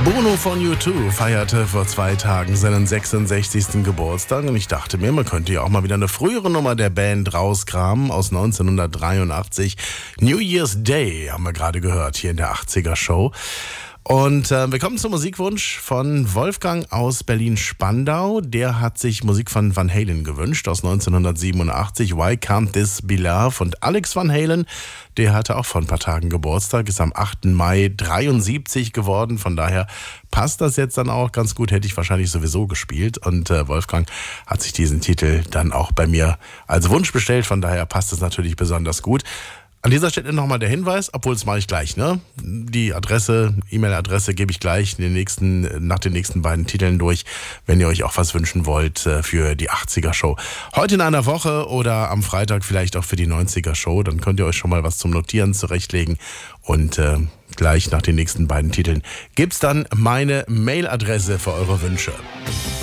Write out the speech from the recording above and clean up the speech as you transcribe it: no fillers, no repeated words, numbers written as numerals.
Bono von U2 feierte vor 2 Tagen seinen 66. Geburtstag und ich dachte mir, man könnte ja auch mal wieder eine frühere Nummer der Band rauskramen aus 1983. New Year's Day haben wir gerade gehört hier in der 80er Show. Und wir kommen zum Musikwunsch von Wolfgang aus Berlin-Spandau. Der hat sich Musik von Van Halen gewünscht aus 1987. Why Can't This Be Love? Und Alex Van Halen, der hatte auch vor ein paar Tagen Geburtstag, ist am 8. Mai 73 geworden. Von daher passt das jetzt dann auch ganz gut. Hätte ich wahrscheinlich sowieso gespielt. Und Wolfgang hat sich diesen Titel dann auch bei mir als Wunsch bestellt. Von daher passt es natürlich besonders gut. An dieser Stelle nochmal der Hinweis, obwohl das mache ich gleich, ne? Die Adresse, E-Mail-Adresse gebe ich gleich nach den nächsten beiden Titeln durch, wenn ihr euch auch was wünschen wollt für die 80er Show. Heute in einer Woche oder am Freitag vielleicht auch für die 90er Show, dann könnt ihr euch schon mal was zum Notieren zurechtlegen und gleich nach den nächsten beiden Titeln gibt's dann meine Mail-Adresse für eure Wünsche.